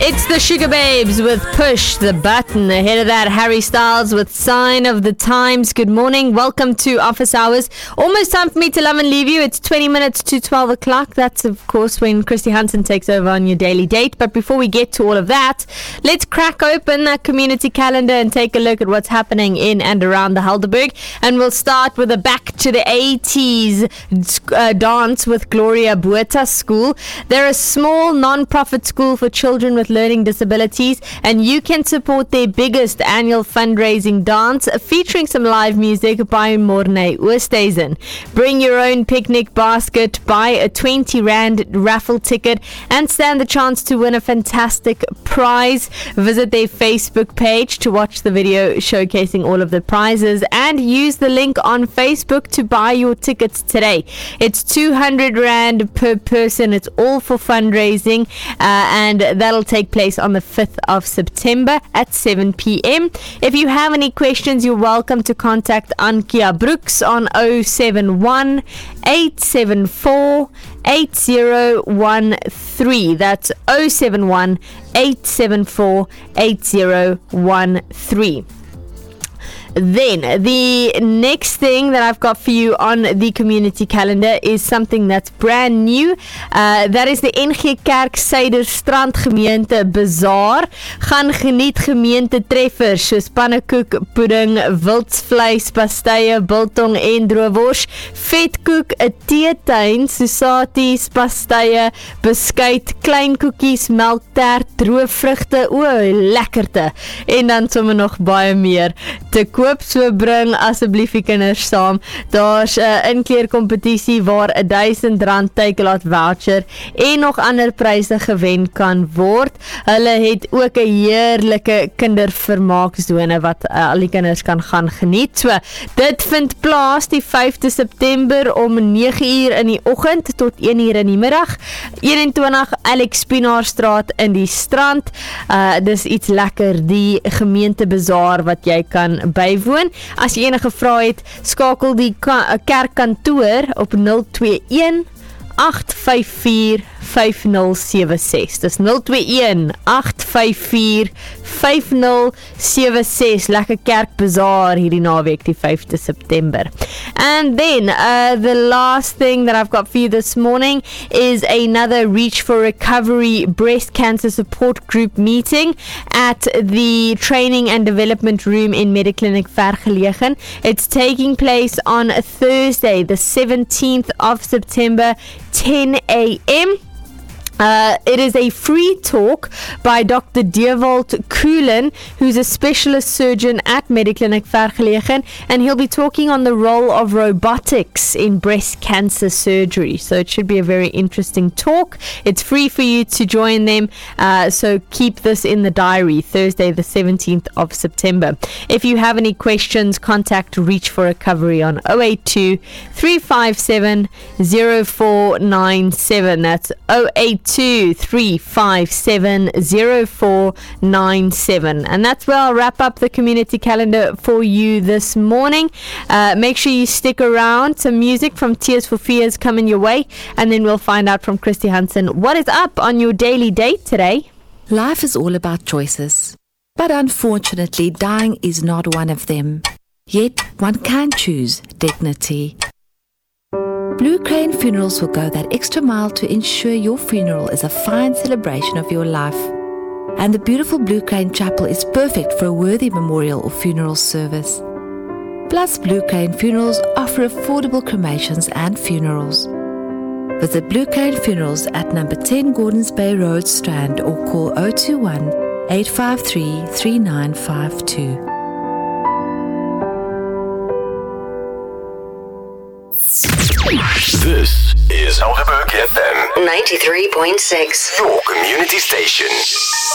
It's the Sugar Babes with Push the Button. Ahead of that, Harry Styles with Sign of the Times. Good morning. Welcome to Office Hours. Almost time for me to love and leave you. It's 20 minutes to 12 o'clock. That's, of course, when Christy Hansen takes over on your daily date. But before we get to all of that, let's crack open that community calendar and take a look at what's happening in and around the Helderberg. And we'll start with a back to the 80s dance with Gloria Bueta School. They're a small non-profit school for children with learning disabilities, and you can support their biggest annual fundraising dance featuring some live music by Morne Oosthuizen. Bring your own picnic basket, buy a 20 Rand raffle ticket, and stand the chance to win a fantastic prize. Visit their Facebook page to watch the video showcasing all of the prizes, and use the link on Facebook to buy your tickets today. It's 200 Rand per person. It's all for fundraising, and that'll take place on the 5th of September at 7 p.m. If you have any questions, you're welcome to contact Ankia Brooks on 071 874 8013. That's 071 874 8013. Then, the next thing that I've got for you on the community calendar is something that's brand new. That is the NG Kerk Suiderstrand Gemeente Bazaar. Gaan geniet gemeente treffers soos pannekoek, pudding, wildsvleis, pastye, biltong en droewors, vetkoek, 'n teetuin, sosaties, pastye, beskuit, klein koekies, melktert, droë vrugte, lekkerte. En dan sommer nog baie meer te koop. So bring asseblief die kinders saam. Daar's 'n inkleerkompetisie waar R1000 takealot voucher en nog ander pryse gewen kan word. Hulle het ook 'n heerlike kindervermaaksone wat al die kinders kan gaan geniet. So, dit vind plaas die 5de September om 9:00 in die oggend tot 1:00 in die middag. 21 Alex Pienaarstraat in die Strand. Dis iets lekker, die gemeentebazaar wat jy kan bywoon. As jy enige vrae het, skakel die kerkkantoor op 021 854 5076. Dis 021 854 5076. Lekker kerkbazaar hierdie naweek, die 5de September. And then, the last thing that I've got for you this morning is another Reach for Recovery breast cancer support group meeting at the Training and Development Room in Mediclinic Vergelegen. It's taking place on Thursday, the 17th of September, 10 a.m. It is a free talk by Dr. Dewald Kuhlen, who's a specialist surgeon at Mediclinic Vergelegen, and he'll be talking on the role of robotics in breast cancer surgery. So it should be a very interesting talk. It's free for you to join them, so keep this in the diary, Thursday the 17th of September. If you have any questions, contact Reach for Recovery on 082 357 0497. That's 082 357 0497. And that's where I'll wrap up the community calendar for you this morning. Make sure you stick around. Some music from Tears for Fears coming your way, and then we'll find out from Christy Hansen what is up on your daily date today. Life is all about choices, but unfortunately dying is not one of them. Yet one can choose dignity. Blue Crane Funerals will go that extra mile to ensure your funeral is a fine celebration of your life. And the beautiful Blue Crane Chapel is perfect for a worthy memorial or funeral service. Plus, Blue Crane Funerals offer affordable cremations and funerals. Visit Blue Crane Funerals at number 10 Gordons Bay Road, Strand, or call 021 853 3952. This is Helderberg FM 93.6, your community station.